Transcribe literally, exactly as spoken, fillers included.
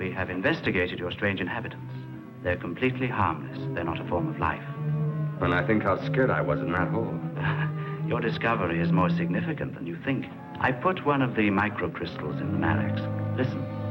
We have investigated your strange inhabitants. They're completely harmless. They're not a form of life. When I think how scared I was in that hole. Your discovery is more significant than you think. I put one of the microcrystals in the Malax. Listen.